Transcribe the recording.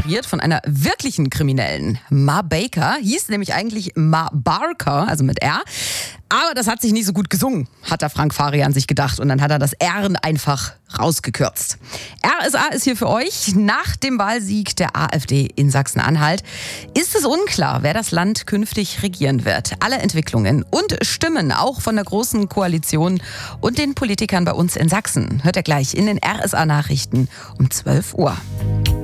inspiriert von einer wirklichen Kriminellen. Ma Baker hieß nämlich eigentlich Ma Barker, also mit R. Aber das hat sich nicht so gut gesungen, hat der Frank Farian sich gedacht. Und dann hat er das R einfach rausgekürzt. RSA ist hier für euch. Nach dem Wahlsieg der AfD in Sachsen-Anhalt ist es unklar, wer das Land künftig regieren wird. Alle Entwicklungen und Stimmen, auch von der Großen Koalition und den Politikern bei uns in Sachsen, hört ihr gleich in den RSA-Nachrichten um 12 Uhr.